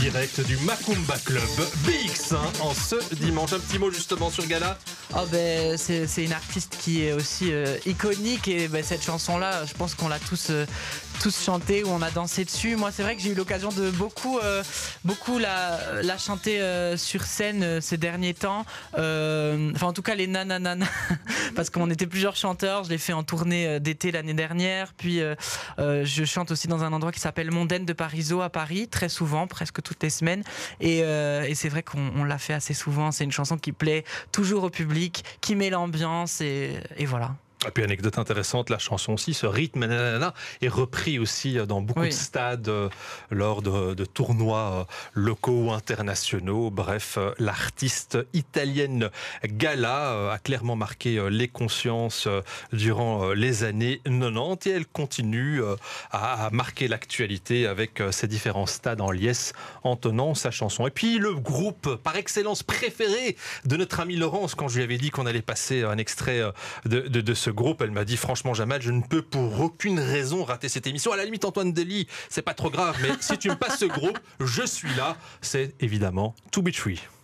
direct du Macumba Club BX1 en ce dimanche. Un petit mot justement sur Gala. C'est une artiste qui est aussi iconique et cette chanson-là, je pense qu'on l'a tous chanté ou on a dansé dessus. Moi, c'est vrai que j'ai eu l'occasion de beaucoup la chanter sur scène ces derniers temps. En tout cas, les nananana, parce qu'on était plusieurs chanteurs. Je l'ai fait en tournée d'été l'année dernière. Puis, je chante aussi dans un endroit qui s'appelle Mondaine de Parisot à Paris, très souvent, presque toutes les semaines. Et c'est vrai qu'on l'a fait assez souvent. C'est une chanson qui plaît toujours au public, qui met l'ambiance et voilà. Et puis anecdote intéressante, la chanson aussi, ce rythme nanana, est repris aussi dans beaucoup de stades lors de tournois locaux ou internationaux. Bref, l'artiste italienne Gala a clairement marqué les consciences durant les années 90 et elle continue à marquer l'actualité avec ses différents stades en liesse en tenant sa chanson. Et puis le groupe par excellence préféré de notre amie Laurence, quand je lui avais dit qu'on allait passer un extrait de ce groupe, elle m'a dit franchement Jamal, je ne peux pour aucune raison rater cette émission. À la limite Antoine Dely, c'est pas trop grave, mais si tu me passes ce groupe, je suis là. C'est évidemment To Be Free.